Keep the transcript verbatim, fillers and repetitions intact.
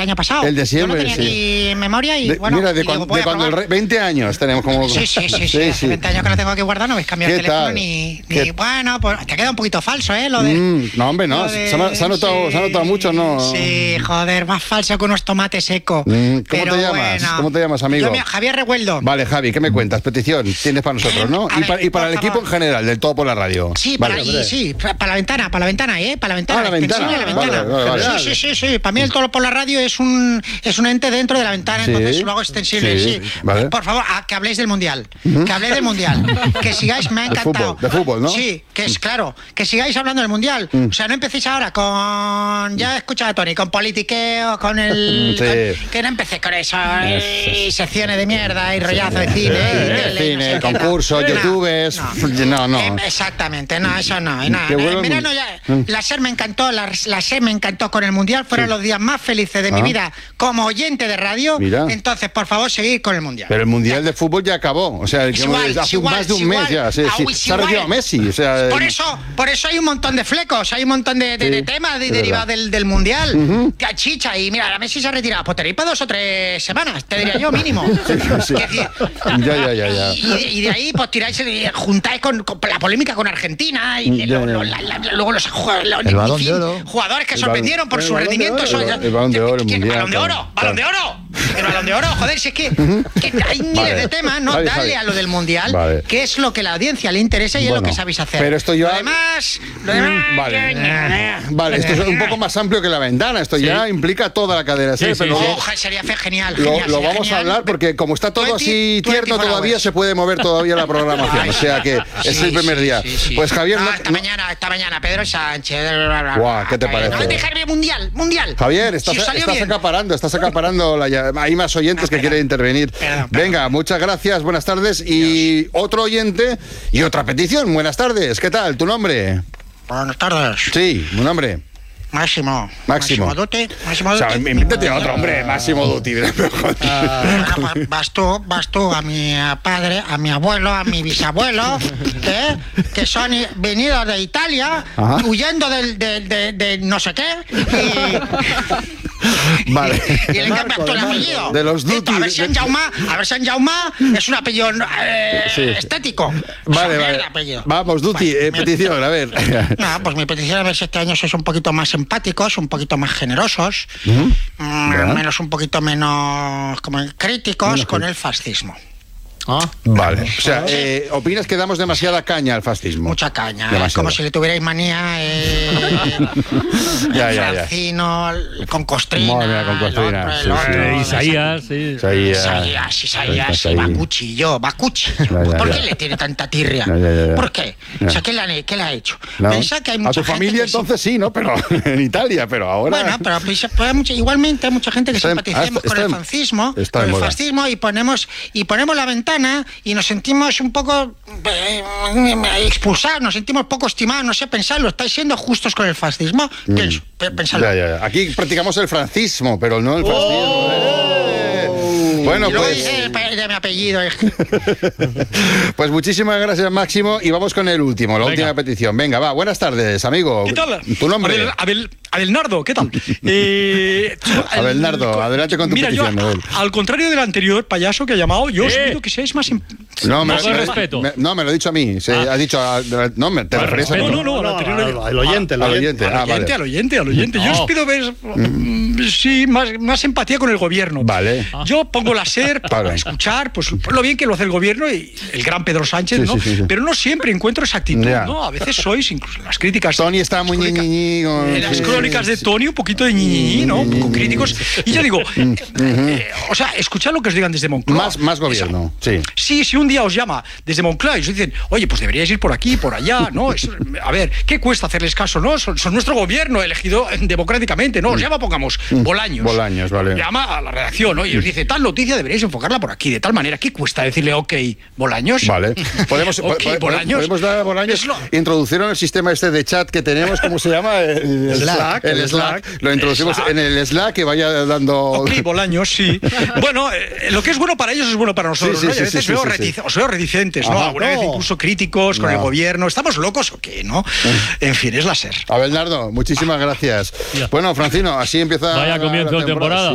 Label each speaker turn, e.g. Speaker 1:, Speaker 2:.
Speaker 1: año pasado.
Speaker 2: El de siempre,
Speaker 1: Yo lo tenía
Speaker 2: sí.
Speaker 1: aquí en memoria y
Speaker 2: de,
Speaker 1: bueno.
Speaker 2: mira, de,
Speaker 1: y digo,
Speaker 2: cuando,
Speaker 1: voy
Speaker 2: de
Speaker 1: a
Speaker 2: cuando el
Speaker 1: probar.
Speaker 2: rey, veinte años tenemos como...
Speaker 1: Sí, sí, sí, sí, sí, hace veinte años que lo tengo aquí guardado, no habéis cambiado el
Speaker 2: ¿Qué
Speaker 1: teléfono
Speaker 2: tal?
Speaker 1: ni,
Speaker 2: ¿Qué?
Speaker 1: ni... Bueno, pues te queda un poquito falso, ¿eh? Lo de...
Speaker 2: Mm, no, hombre, no,
Speaker 1: de-
Speaker 2: se, ha, se, ha notado,
Speaker 1: sí,
Speaker 2: se ha notado mucho, ¿no?
Speaker 1: Sí, joder, más falso que unos tomates secos.
Speaker 2: Mm, ¿Cómo
Speaker 1: Pero
Speaker 2: te llamas?
Speaker 1: bueno.
Speaker 2: ¿Cómo te llamas, amigo?
Speaker 1: Yo, me- Javier Revueldo.
Speaker 2: Vale, Javi, ¿qué me cuentas? Petición tienes para nosotros, ¿no?
Speaker 1: A
Speaker 2: Y,
Speaker 1: ver,
Speaker 2: para, y para
Speaker 1: por
Speaker 2: el equipo
Speaker 1: favor.
Speaker 2: en general, del todo por la radio.
Speaker 1: Sí,
Speaker 2: vale.
Speaker 1: para, y, sí, para la ventana, para la ventana, ¿eh? Para la ventana.
Speaker 2: Ah, la ventana.
Speaker 1: extensión de la
Speaker 2: Vale,
Speaker 1: ventana.
Speaker 2: vale, vale.
Speaker 1: Sí, sí, sí, sí. Para mí el todo por la radio es un es un ente dentro de la ventana,
Speaker 2: Sí,
Speaker 1: entonces lo hago extensible,
Speaker 2: sí,
Speaker 1: sí.
Speaker 2: vale.
Speaker 1: Por favor, a, que habléis del mundial. Que habléis del mundial. Que sigáis, me ha
Speaker 2: De
Speaker 1: encantado.
Speaker 2: fútbol, de fútbol, ¿no?
Speaker 1: Sí, que es claro. Que sigáis hablando del mundial. O sea, no empecéis ahora con. Ya he escuchado a Tony, con politiqueo, con el.
Speaker 2: Sí.
Speaker 1: con- que no empecé con eso. Y secciones de mierda, y rollazo de cine. y tele, y no
Speaker 2: Cine,
Speaker 1: sé qué,
Speaker 2: concursos,
Speaker 1: no.
Speaker 2: youtubers. No, no.
Speaker 1: Em, Exactamente, no, eso no. y nada,
Speaker 2: Que
Speaker 1: nada.
Speaker 2: vuelva
Speaker 1: Mira,
Speaker 2: el
Speaker 1: no,
Speaker 2: mun-
Speaker 1: ya,
Speaker 2: Mm.
Speaker 1: la SER me encantó, la, la SER me encantó con el Mundial, fueron los días más felices de mi
Speaker 2: Ah.
Speaker 1: vida como oyente de radio.
Speaker 2: Mira.
Speaker 1: Entonces, por favor, seguir con el Mundial.
Speaker 2: Pero el Mundial de Fútbol ya acabó. O sea,
Speaker 1: Es
Speaker 2: que
Speaker 1: igual,
Speaker 2: hace
Speaker 1: es igual,
Speaker 2: más de un
Speaker 1: es
Speaker 2: mes
Speaker 1: igual.
Speaker 2: ya. Sí,
Speaker 1: Ah,
Speaker 2: sí.
Speaker 1: uy, es
Speaker 2: Se ha
Speaker 1: igual.
Speaker 2: retirado Messi. O sea,
Speaker 1: Por eso, por eso hay un montón de flecos, hay un montón de, de-
Speaker 2: Sí,
Speaker 1: de temas de-
Speaker 2: es
Speaker 1: derivados
Speaker 2: verdad.
Speaker 1: del, del Mundial. Que chicha, y mira, la Messi se ha retirado. Pues tenéis para dos o tres semanas, te diría yo, mínimo.
Speaker 2: sí.
Speaker 1: Quiero decir,
Speaker 2: Ya, ya, ya, ya.
Speaker 1: Y, y de ahí, pues tiráis, eh, juntáis con, con la polémica con Argentina y
Speaker 2: Ya,
Speaker 1: lo-
Speaker 2: ya.
Speaker 1: lo- la- la- luego los, ju- los-
Speaker 3: El
Speaker 1: en
Speaker 3: Balón
Speaker 1: fin,
Speaker 3: de Oro.
Speaker 1: jugadores que
Speaker 2: El
Speaker 1: sorprendieron
Speaker 2: balón-
Speaker 1: por
Speaker 2: el
Speaker 1: su
Speaker 2: Balón de
Speaker 1: rendimiento.
Speaker 2: Oro,
Speaker 1: son-
Speaker 2: el- el Balón de Oro, el
Speaker 1: ¿Quién?
Speaker 2: Mundial,
Speaker 1: Balón de Oro,
Speaker 2: claro.
Speaker 1: Balón de Oro. El Balón de Oro, joder, si es que, que hay miles
Speaker 2: Vale.
Speaker 1: de temas, no
Speaker 2: Javi,
Speaker 1: dale
Speaker 2: Javi.
Speaker 1: a lo del Mundial,
Speaker 2: Vale.
Speaker 1: que es lo que a la audiencia le interesa y es
Speaker 2: Bueno,
Speaker 1: lo que sabéis hacer.
Speaker 2: pero esto ya-
Speaker 1: Lo demás, lo demás...
Speaker 2: Vale. Vale, esto es un poco más amplio que la ventana. Esto ya implica toda la cadena.
Speaker 4: Sí,
Speaker 2: ¿sí?
Speaker 4: sí,
Speaker 2: Pero
Speaker 4: sí.
Speaker 2: lo-
Speaker 1: Ojalá, sería fe- genial,
Speaker 2: Lo,
Speaker 1: genial,
Speaker 2: lo
Speaker 1: sería
Speaker 2: vamos a
Speaker 1: genial.
Speaker 2: hablar porque como está todo
Speaker 1: veinte,
Speaker 2: así tierno
Speaker 1: veinticuatro
Speaker 2: todavía
Speaker 1: hours.
Speaker 2: se puede mover todavía la programación. O sea que ese es el
Speaker 1: Sí,
Speaker 2: primer
Speaker 1: sí,
Speaker 2: día.
Speaker 1: sí, sí.
Speaker 2: Pues Javier,
Speaker 1: Ah,
Speaker 2: no-
Speaker 1: esta
Speaker 2: no-
Speaker 1: mañana, esta mañana, Pedro Sánchez. bla, bla, bla,
Speaker 2: Guau, ¿qué te
Speaker 1: bla.
Speaker 2: parece?
Speaker 1: No me dejarme mundial, mundial.
Speaker 2: Javier, estás,
Speaker 1: Si os salió
Speaker 2: estás
Speaker 1: bien.
Speaker 2: acaparando, estás acaparando. La, ll- hay más oyentes
Speaker 1: Ah,
Speaker 2: que
Speaker 1: perdón.
Speaker 2: quieren intervenir.
Speaker 1: Perdón, perdón.
Speaker 2: Venga, muchas gracias, buenas tardes. Y otro oyente y otra petición. Buenas tardes, ¿qué tal? ¿Tu nombre?
Speaker 1: Buenas tardes.
Speaker 2: Sí, un nombre.
Speaker 1: Máximo.
Speaker 2: Máximo.
Speaker 1: Dutti. Máximo
Speaker 2: O sea,
Speaker 1: Dutti.
Speaker 2: invéntate otro hombre, Máximo Dutti.
Speaker 1: Bueno, pues vas tú, vas tú a mi padre, a mi abuelo, a mi bisabuelo, ¿eh? Que son i- venidos de Italia,
Speaker 2: Ajá.
Speaker 1: huyendo del, del- de, de no sé qué, y,
Speaker 2: Vale.
Speaker 1: y le cambias tú el apellido.
Speaker 2: De los
Speaker 1: Esto,
Speaker 2: Dutti,
Speaker 1: A ver si
Speaker 2: de-
Speaker 1: en Jaume, a ver si en Jaume es un apellido eh,
Speaker 2: Sí.
Speaker 1: estético.
Speaker 2: Vale,
Speaker 1: Saber
Speaker 2: vale.
Speaker 1: el apellido.
Speaker 2: Vamos, Dutti,
Speaker 1: Bueno,
Speaker 2: eh,
Speaker 1: mi-
Speaker 2: petición, a ver.
Speaker 1: No, pues mi petición es ver si este año sois un poquito más empáticos, un poquito más generosos, mm,
Speaker 2: Ya.
Speaker 1: menos un poquito menos como críticos
Speaker 2: Menos
Speaker 1: con
Speaker 2: críticos.
Speaker 1: el fascismo.
Speaker 4: Ah,
Speaker 2: Vale. O sea, eh, ¿opinas que damos demasiada caña al fascismo?
Speaker 1: Mucha caña,
Speaker 2: Demasiada.
Speaker 1: es como si le tuvierais manía eh,
Speaker 2: Ya,
Speaker 1: el
Speaker 2: ya, ya.
Speaker 1: Francino, el- con Costrina,
Speaker 2: Madre mía, con Costrina,
Speaker 1: el otro, el
Speaker 2: sí,
Speaker 1: otro,
Speaker 2: sí.
Speaker 4: eh,
Speaker 1: el-
Speaker 4: Isaías, sí.
Speaker 2: Isaías.
Speaker 1: Isaías, Isaías, y
Speaker 2: Ahí.
Speaker 1: Bakuchi, yo, Bakuchi.
Speaker 2: ya,
Speaker 1: ¿Por
Speaker 2: ya.
Speaker 1: qué le tiene tanta tirria?
Speaker 2: Ya, ya, ya, ya.
Speaker 1: ¿Por qué?
Speaker 2: Ya.
Speaker 1: O sea, ¿qué le, ha- qué le ha hecho?
Speaker 2: No.
Speaker 1: Pensa que hay
Speaker 2: A
Speaker 1: mucha
Speaker 2: tu
Speaker 1: gente
Speaker 2: familia
Speaker 1: que sí-
Speaker 2: entonces sí, ¿no? Pero en Italia, pero ahora...
Speaker 1: Bueno, pero pues, pues, hay mucha- igualmente hay mucha gente que
Speaker 2: Está en-
Speaker 1: simpaticemos
Speaker 2: ah, está-
Speaker 1: con el
Speaker 2: está en-
Speaker 1: fascismo,
Speaker 2: está
Speaker 1: con
Speaker 2: de
Speaker 1: el
Speaker 2: moda.
Speaker 1: fascismo y ponemos y ponemos la ventana y nos sentimos un poco eh, expulsados, nos sentimos poco estimados, no sé, pensarlo, estáis siendo justos con el fascismo, pienso, pe- pensadlo.
Speaker 2: Mm. Ya, ya, ya. Aquí practicamos el francismo, pero no el fascismo. Eh. Bueno,
Speaker 1: Y luego
Speaker 2: pues...
Speaker 1: dice el pe- de mi apellido. eh.
Speaker 2: Pues muchísimas gracias, Máximo. Y vamos con el último, la
Speaker 4: Venga.
Speaker 2: última petición. Venga, va, buenas tardes, amigo.
Speaker 5: ¿Qué tal?
Speaker 2: ¿Tu nombre?
Speaker 5: Abel, Abel, Abelnardo, ¿qué tal? Eh,
Speaker 2: Abelnardo, adelante con tu
Speaker 5: mira,
Speaker 2: petición,
Speaker 5: yo,
Speaker 2: Abel.
Speaker 5: al contrario del anterior payaso que ha llamado, yo os
Speaker 4: Eh.
Speaker 5: pido que seáis más... im-
Speaker 2: No, me,
Speaker 4: Poco de
Speaker 2: me-
Speaker 4: respeto.
Speaker 2: me- no, me lo ha dicho a mí. Se,
Speaker 4: Ah.
Speaker 2: Ha dicho... a- no, me, te
Speaker 4: Más
Speaker 2: referías a
Speaker 4: respeto.
Speaker 2: mí.
Speaker 5: No, no, no, al
Speaker 3: No,
Speaker 5: anterior...
Speaker 3: al- al oyente, al
Speaker 2: Al
Speaker 3: oyente.
Speaker 2: oyente.
Speaker 5: Al
Speaker 2: Ah,
Speaker 5: oyente,
Speaker 2: vale.
Speaker 5: al oyente, al oyente. Yo
Speaker 4: No.
Speaker 5: os pido ver, mm, sí, más, más empatía con el gobierno.
Speaker 2: Vale.
Speaker 5: Yo pongo la SER para
Speaker 2: Claro.
Speaker 5: escuchar pues, lo bien que lo hace el gobierno y el gran Pedro Sánchez,
Speaker 2: Sí,
Speaker 5: ¿no?
Speaker 2: sí, sí, sí.
Speaker 5: Pero no siempre encuentro esa actitud,
Speaker 2: Ya.
Speaker 5: ¿no? A veces sois, incluso en las críticas...
Speaker 2: Tony está muy
Speaker 5: las crónicas-
Speaker 2: ñiñiñi con-
Speaker 5: En las
Speaker 2: sí,
Speaker 5: crónicas de
Speaker 2: sí.
Speaker 5: Tony, un poquito de ñiñiñi, ¿no? Un poco críticos. Y yo digo, eh, eh, o sea, escuchad lo que os digan desde Moncloa.
Speaker 2: Más, más gobierno, sí.
Speaker 5: Sí, si un día os llama desde Moncloa y os dicen, oye, pues deberíais ir por aquí, por allá, ¿no? Es- a ver, ¿qué cuesta hacerles caso, no? Son, son nuestro gobierno elegido eh, democráticamente, ¿no? Os llama, pongamos, Bolaños.
Speaker 2: Bolaños, vale.
Speaker 5: Llama a la redacción, ¿no? Y os dice, tal noticia deberíais enfocarla por aquí, de tal manera. ¿Qué cuesta decirle, ok, Bolaños?
Speaker 2: Vale. Podemos,
Speaker 5: Ok,
Speaker 2: po- po-
Speaker 5: Bolaños.
Speaker 2: podemos dar a Bolaños
Speaker 5: Es lo-
Speaker 2: introducieron el sistema este de chat que tenemos, ¿cómo se llama? El, el
Speaker 3: Slack,
Speaker 2: El
Speaker 3: el
Speaker 2: Slack.
Speaker 3: Slack.
Speaker 2: Lo introducimos
Speaker 5: Slack.
Speaker 2: en el Slack que vaya dando...
Speaker 5: Ok, Bolaños, sí. Bueno, eh, lo que es bueno para ellos es bueno para nosotros,
Speaker 2: Sí, sí,
Speaker 5: ¿no? Y a
Speaker 2: sí,
Speaker 5: veces
Speaker 2: sí,
Speaker 5: veo
Speaker 2: sí, sí.
Speaker 5: retice- os veo reticentes, ¿no?
Speaker 2: Ajá.
Speaker 5: Alguna vez
Speaker 3: No.
Speaker 5: incluso críticos con
Speaker 2: No.
Speaker 5: el gobierno. ¿Estamos locos o qué, no? En fin, es la SER.
Speaker 2: A Bernardo, muchísimas gracias.
Speaker 4: Ya.
Speaker 2: Bueno, Francino, así empieza
Speaker 4: Vaya comienzo
Speaker 2: la
Speaker 4: de temporada.